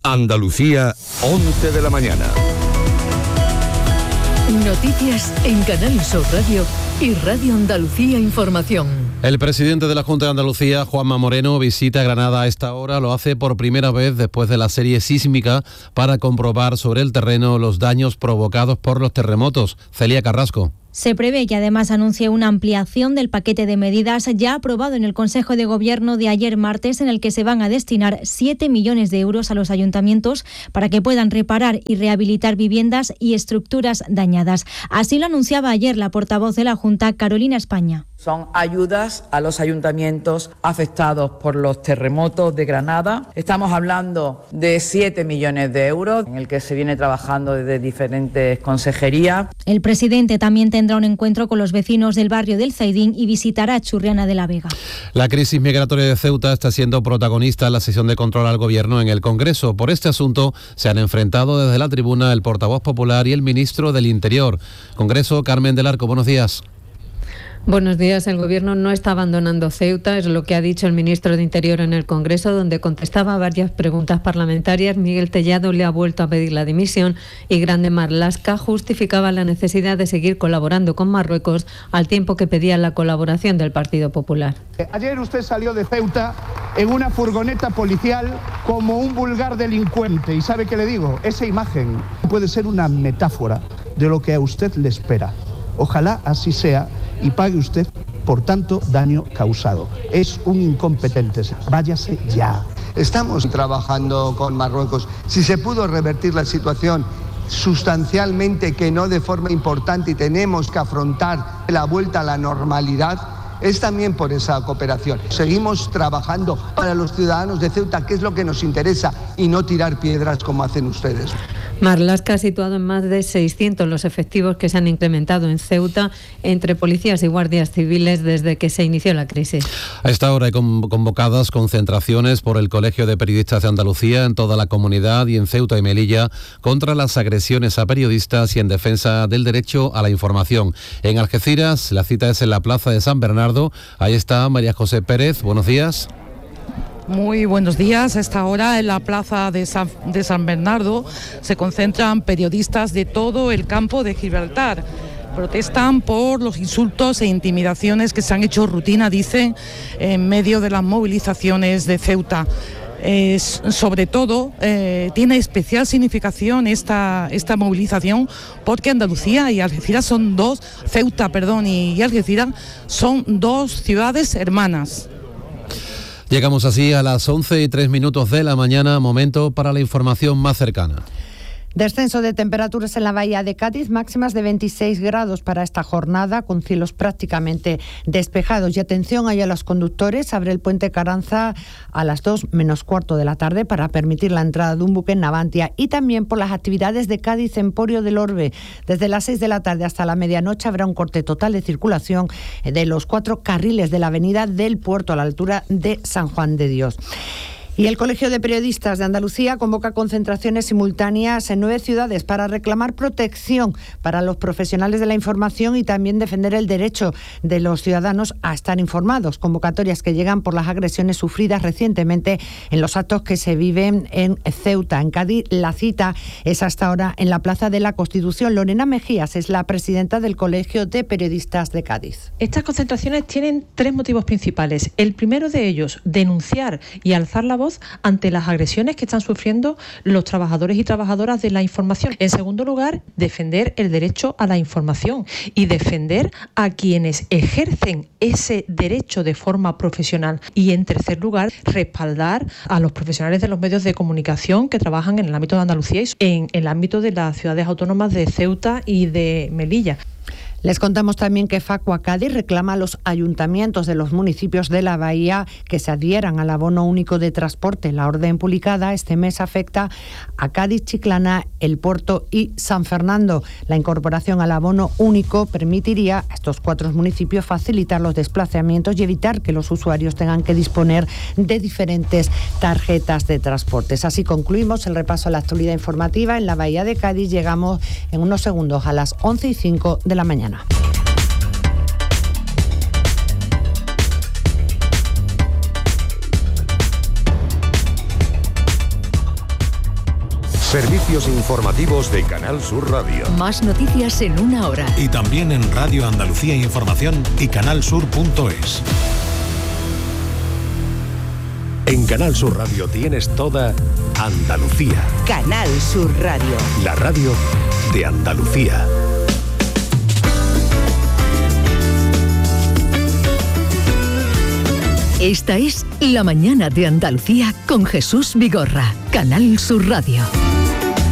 Andalucía, 11 de la mañana. Noticias en Canal Sur Radio y Radio Andalucía Información. El presidente de la Junta de Andalucía, Juanma Moreno, visita Granada a esta hora. Lo hace por primera vez después de la serie sísmica para comprobar sobre el terreno los daños provocados por los terremotos. Celia Carrasco. Se prevé que además anuncie una ampliación del paquete de medidas ya aprobado en el Consejo de Gobierno de ayer martes, en el que se van a destinar 7 millones de euros a los ayuntamientos para que puedan reparar y rehabilitar viviendas y estructuras dañadas. Así lo anunciaba ayer la portavoz de la Junta, Carolina España. Son ayudas a los ayuntamientos afectados por los terremotos de Granada. Estamos hablando de 7 millones de euros, en el que se viene trabajando desde diferentes consejerías. El presidente también tendrá un encuentro con los vecinos del barrio del Zaidín y visitará Churriana de la Vega. La crisis migratoria de Ceuta está siendo protagonista en la sesión de control al Gobierno en el Congreso. Por este asunto se han enfrentado desde la tribuna el portavoz popular y el ministro del Interior. Congreso, Carmen del Arco, buenos días. Buenos días. El Gobierno no está abandonando Ceuta, es lo que ha dicho el ministro de Interior en el Congreso, donde contestaba a varias preguntas parlamentarias. Miguel Tellado le ha vuelto a pedir la dimisión y Grande Marlaska justificaba la necesidad de seguir colaborando con Marruecos al tiempo que pedía la colaboración del Partido Popular. Ayer usted salió de Ceuta en una furgoneta policial como un vulgar delincuente y ¿sabe qué le digo? Esa imagen puede ser una metáfora de lo que a usted le espera. Ojalá así sea y pague usted por tanto daño causado. Es un incompetente. Váyase ya. Estamos trabajando con Marruecos. Si se pudo revertir la situación sustancialmente, que no de forma importante, y tenemos que afrontar la vuelta a la normalidad, es también por esa cooperación. Seguimos trabajando para los ciudadanos de Ceuta, que es lo que nos interesa, y no tirar piedras como hacen ustedes. Marlaska ha situado en más de 600 los efectivos que se han incrementado en Ceuta entre policías y guardias civiles desde que se inició la crisis. A esta hora hay convocadas concentraciones por el Colegio de Periodistas de Andalucía en toda la comunidad y en Ceuta y Melilla contra las agresiones a periodistas y en defensa del derecho a la información. En Algeciras, la cita es en la Plaza de San Bernardo. Ahí está María José Pérez. Buenos días. Muy buenos días. A esta hora en la plaza de San Bernardo se concentran periodistas de todo el campo de Gibraltar. Protestan por los insultos e intimidaciones que se han hecho rutina, dicen, en medio de las movilizaciones de Ceuta. Sobre todo tiene especial significación esta movilización porque Andalucía y Algeciras son Ceuta y Algeciras son dos ciudades hermanas. Llegamos así a las 11:03 de la mañana, momento para la información más cercana. Descenso de temperaturas en la bahía de Cádiz, máximas de 26 grados para esta jornada, con cielos prácticamente despejados. Y atención ahí a los conductores, abre el puente Carranza a las 2 menos cuarto de la tarde para permitir la entrada de un buque en Navantia. Y también por las actividades de Cádiz Emporio del Orbe. Desde las 6 de la tarde hasta la medianoche habrá un corte total de circulación de los 4 carriles de la avenida del Puerto a la altura de San Juan de Dios. Y el Colegio de Periodistas de Andalucía convoca concentraciones simultáneas en 9 ciudades para reclamar protección para los profesionales de la información y también defender el derecho de los ciudadanos a estar informados. Convocatorias que llegan por las agresiones sufridas recientemente en los actos que se viven en Ceuta. En Cádiz, la cita es hasta ahora en la Plaza de la Constitución. Lorena Mejías es la presidenta del Colegio de Periodistas de Cádiz. Estas concentraciones tienen 3 motivos principales. El primero de ellos, denunciar y alzar la voz ante las agresiones que están sufriendo los trabajadores y trabajadoras de la información. En segundo lugar, defender el derecho a la información y defender a quienes ejercen ese derecho de forma profesional. Y en tercer lugar, respaldar a los profesionales de los medios de comunicación que trabajan en el ámbito de Andalucía y en el ámbito de las ciudades autónomas de Ceuta y de Melilla. Les contamos también que Facua Cádiz reclama a los ayuntamientos de los municipios de la bahía que se adhieran al abono único de transporte. La orden publicada este mes afecta a Cádiz, Chiclana, El Puerto y San Fernando. La incorporación al abono único permitiría a estos 4 municipios facilitar los desplazamientos y evitar que los usuarios tengan que disponer de diferentes tarjetas de transportes. Así concluimos el repaso a la actualidad informativa en la bahía de Cádiz. Llegamos en unos segundos a las 11:05 de la mañana. Servicios informativos de Canal Sur Radio. Más noticias en una hora. Y también en Radio Andalucía Información y canalsur.es. En Canal Sur Radio tienes toda Andalucía. Canal Sur Radio. La radio de Andalucía. Esta es La Mañana de Andalucía con Jesús Vigorra. Canal Sur Radio.